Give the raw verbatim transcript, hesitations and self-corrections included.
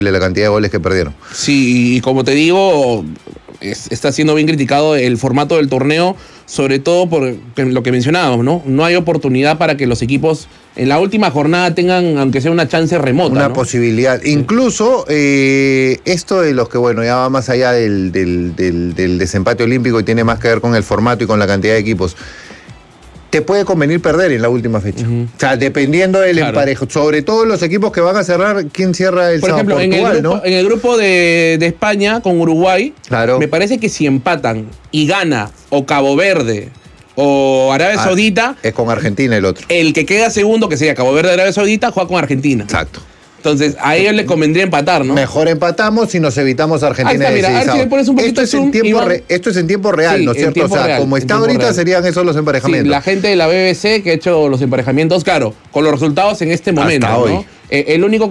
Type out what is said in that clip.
la cantidad de goles que perdieron. Sí, y como te digo, es, está siendo bien criticado el formato del torneo, sobre todo por lo que mencionábamos, ¿no? No hay oportunidad para que los equipos en la última jornada tengan, aunque sea una chance remota, Una ¿no? posibilidad. Sí. Incluso eh, esto de los que, bueno, ya va más allá del, del, del, del desempate olímpico y tiene más que ver con el formato y con la cantidad de equipos. Te puede convenir perder en la última fecha. Uh-huh. O sea, dependiendo del claro. emparejo. Sobre todo los equipos que van a cerrar, ¿quién cierra el Por sábado? ejemplo, Portugal, en el grupo, ¿no? en el grupo de, de España con Uruguay, claro. me parece que si empatan y gana o Cabo Verde o Arabia ah, Saudita... Es con Argentina el otro. El que queda segundo, que sería Cabo Verde Arabia Saudita, juega con Argentina. Exacto. Entonces, a ellos les convendría empatar, ¿no? Mejor empatamos y nos evitamos a Argentina. Está, mira, a ver si le pones un poquito esto, es en tiempo re, esto es en tiempo real, sí, ¿no es cierto? O sea, real, como está ahorita real. Serían esos los emparejamientos. Sí, la gente de la B B C que ha hecho los emparejamientos, claro, con los resultados en este momento, hasta ¿no? hoy. Eh, el único